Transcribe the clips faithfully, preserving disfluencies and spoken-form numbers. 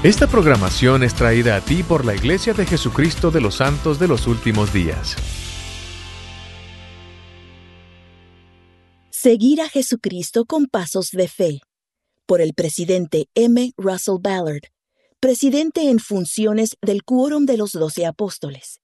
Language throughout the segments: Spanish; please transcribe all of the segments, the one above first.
Esta programación es traída a ti por la Iglesia de Jesucristo de los Santos de los Últimos Días. Seguir a Jesucristo con pasos de fe. Por el presidente M. Russell Ballard, presidente en funciones del Quórum de los Doce Apóstoles.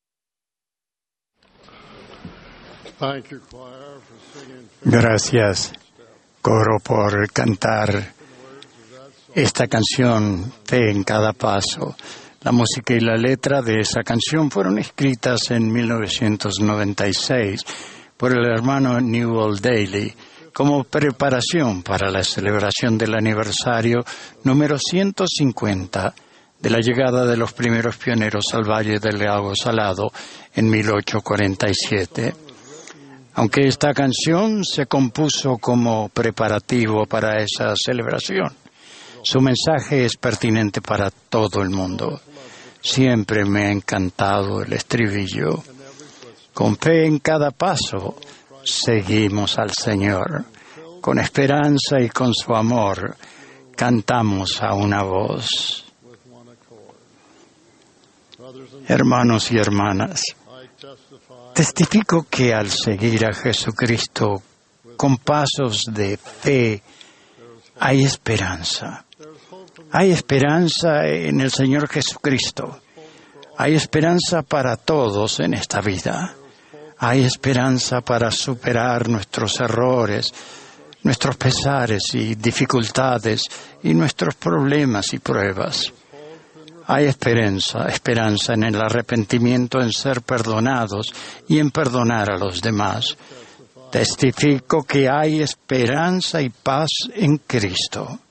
Gracias, coro, por cantar esta canción, Fe en cada paso. La música y la letra de esa canción fueron escritas en mil novecientos noventa y seis por el hermano Newell Daly como preparación para la celebración del aniversario número ciento cincuenta de la llegada de los primeros pioneros al Valle del Lago Salado en mil ochocientos cuarenta y siete. Aunque esta canción se compuso como preparativo para esa celebración, su mensaje es pertinente para todo el mundo. Siempre me ha encantado el estribillo. Con fe en cada paso, seguimos al Señor. Con esperanza y con su amor, cantamos a una voz. Hermanos y hermanas, testifico que al seguir a Jesucristo con pasos de fe, hay esperanza. Hay esperanza en el Señor Jesucristo. Hay esperanza para todos en esta vida. Hay esperanza para superar nuestros errores, nuestros pesares y dificultades y nuestros problemas y pruebas. Hay esperanza, esperanza en el arrepentimiento, en ser perdonados y en perdonar a los demás. Testifico que hay esperanza y paz en Cristo.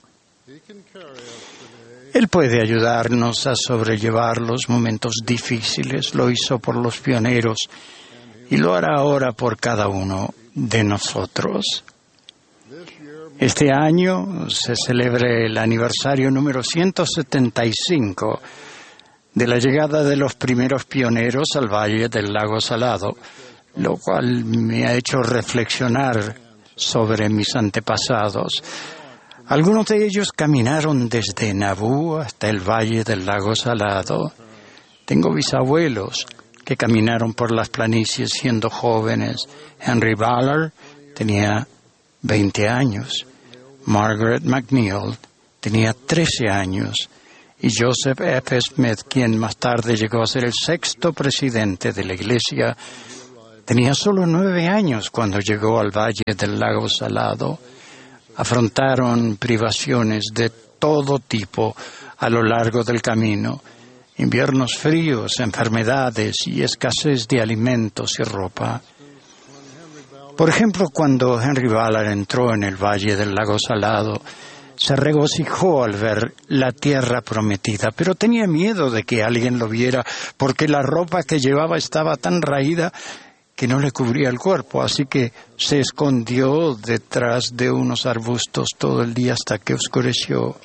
Él puede ayudarnos a sobrellevar los momentos difíciles. Lo hizo por los pioneros y lo hará ahora por cada uno de nosotros. Este año se celebra el aniversario número ciento setenta y cinco de la llegada de los primeros pioneros al Valle del Lago Salado, lo cual me ha hecho reflexionar sobre mis antepasados. Algunos de ellos caminaron desde Nauvoo hasta el Valle del Lago Salado. Tengo bisabuelos que caminaron por las planicies siendo jóvenes. Henry Ballard tenía veinte años. Margaret McNeil tenía trece años. Y Joseph F. Smith, quien más tarde llegó a ser el sexto presidente de la Iglesia, tenía solo nueve años cuando llegó al Valle del Lago Salado. Afrontaron privaciones de todo tipo a lo largo del camino, inviernos fríos, enfermedades y escasez de alimentos y ropa. Por ejemplo, cuando Henry Ballard entró en el Valle del Lago Salado, se regocijó al ver la tierra prometida, pero tenía miedo de que alguien lo viera porque la ropa que llevaba estaba tan raída que no le cubría el cuerpo, así que se escondió detrás de unos arbustos todo el día hasta que oscureció.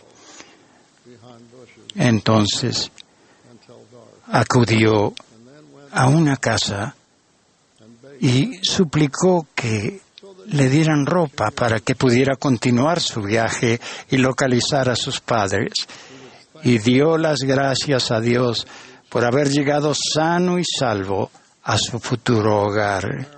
Entonces acudió a una casa y suplicó que le dieran ropa para que pudiera continuar su viaje y localizar a sus padres. Y dio las gracias a Dios por haber llegado sano y salvo a su futuro hogar.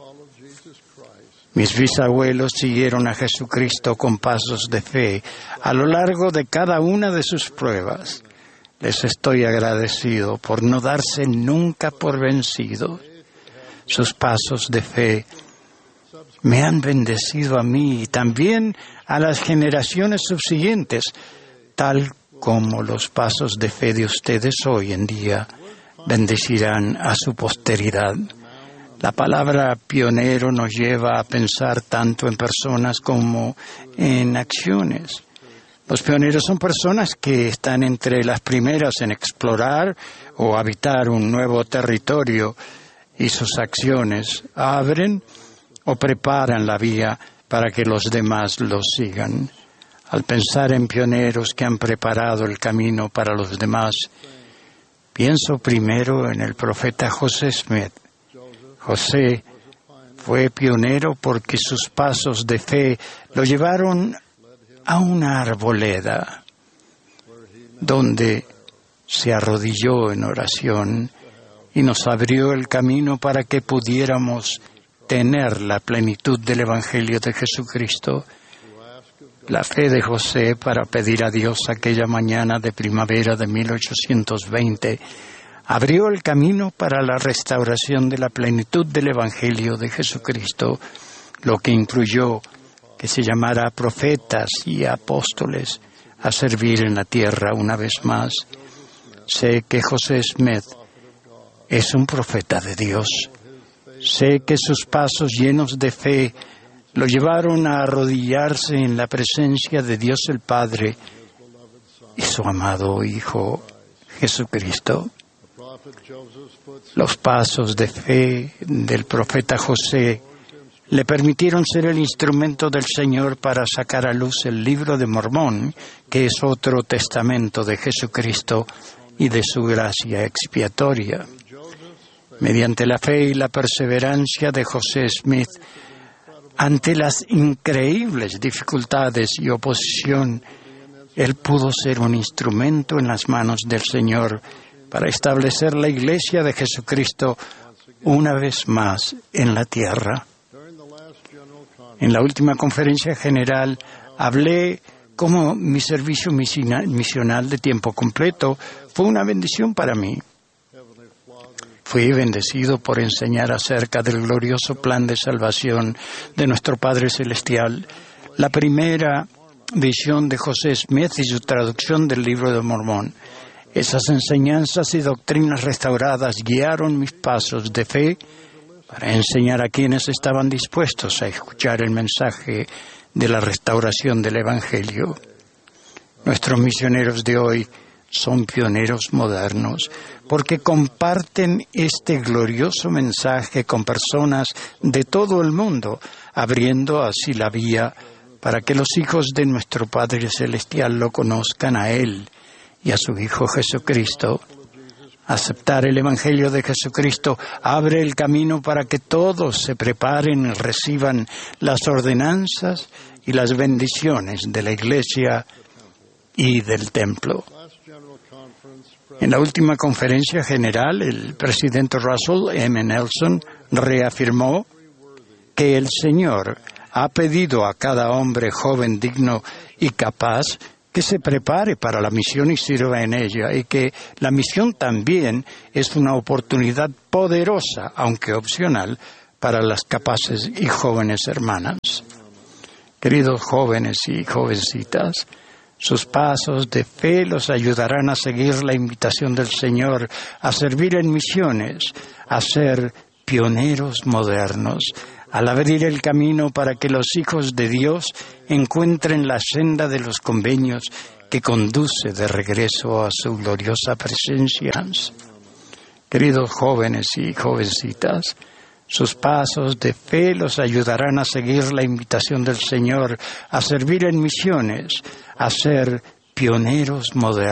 Mis bisabuelos siguieron a Jesucristo con pasos de fe a lo largo de cada una de sus pruebas. Les estoy agradecido por no darse nunca por vencidos. Sus pasos de fe me han bendecido a mí y también a las generaciones subsiguientes, tal como los pasos de fe de ustedes hoy en día bendecirán a su posteridad. La palabra pionero nos lleva a pensar tanto en personas como en acciones. Los pioneros son personas que están entre las primeras en explorar o habitar un nuevo territorio y sus acciones abren o preparan la vía para que los demás los sigan. Al pensar en pioneros que han preparado el camino para los demás, pienso primero en el profeta José Smith. José fue pionero porque sus pasos de fe lo llevaron a una arboleda donde se arrodilló en oración y nos abrió el camino para que pudiéramos tener la plenitud del Evangelio de Jesucristo. La fe de José para pedir a Dios aquella mañana de primavera de mil ochocientos veinte abrió el camino para la restauración de la plenitud del Evangelio de Jesucristo, lo que incluyó que se llamara a profetas y apóstoles a servir en la tierra una vez más. Sé que José Smith es un profeta de Dios. Sé que sus pasos llenos de fe lo llevaron a arrodillarse en la presencia de Dios el Padre y su amado Hijo Jesucristo. Los pasos de fe del profeta José le permitieron ser el instrumento del Señor para sacar a luz el Libro de Mormón, que es otro testamento de Jesucristo y de su gracia expiatoria. Mediante la fe y la perseverancia de José Smith, ante las increíbles dificultades y oposición, él pudo ser un instrumento en las manos del Señor para establecer la Iglesia de Jesucristo una vez más en la tierra. En la última conferencia general hablé cómo mi servicio misional de tiempo completo fue una bendición para mí. Fui bendecido por enseñar acerca del glorioso plan de salvación de nuestro Padre Celestial, la primera visión de José Smith y su traducción del Libro de Mormón. Esas enseñanzas y doctrinas restauradas guiaron mis pasos de fe para enseñar a quienes estaban dispuestos a escuchar el mensaje de la restauración del Evangelio. Nuestros misioneros de hoy son pioneros modernos porque comparten este glorioso mensaje con personas de todo el mundo, abriendo así la vía para que los hijos de nuestro Padre Celestial lo conozcan a Él y a su Hijo Jesucristo. Aceptar el Evangelio de Jesucristo abre el camino para que todos se preparen y reciban las ordenanzas y las bendiciones de la Iglesia y del templo. En la última conferencia general, el presidente Russell M. Nelson reafirmó que el Señor ha pedido a cada hombre joven, digno y capaz que se prepare para la misión y sirva en ella, y que la misión también es una oportunidad poderosa, aunque opcional, para las capaces y jóvenes hermanas. Queridos jóvenes y jovencitas, sus pasos de fe los ayudarán a seguir la invitación del Señor, a servir en misiones, a ser pioneros modernos, al abrir el camino para que los hijos de Dios encuentren la senda de los convenios que conduce de regreso a su gloriosa presencia. Queridos jóvenes y jovencitas, sus pasos de fe los ayudarán a seguir la invitación del Señor, a servir en misiones, a ser pioneros modernos.